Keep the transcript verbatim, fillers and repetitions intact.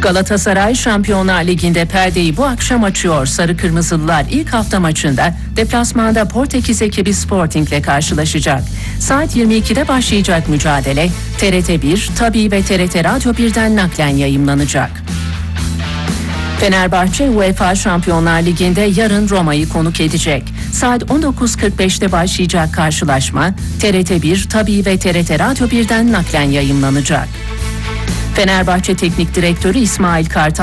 Galatasaray Şampiyonlar Ligi'nde perdeyi bu akşam açıyor. Sarı Kırmızılılar ilk hafta maçında deplasmanda Portekiz ekibi Sporting'le karşılaşacak. Saat yirmi ikide başlayacak mücadele T R T bir, Tabii ve T R T Radyo birden naklen yayımlanacak. Fenerbahçe UEFA Şampiyonlar Ligi'nde yarın Roma'yı konuk edecek. Saat on dokuz kırk beşte başlayacak karşılaşma T R T bir, Tabii ve T R T Radyo birden naklen yayımlanacak. Fenerbahçe Teknik Direktörü İsmail Kartal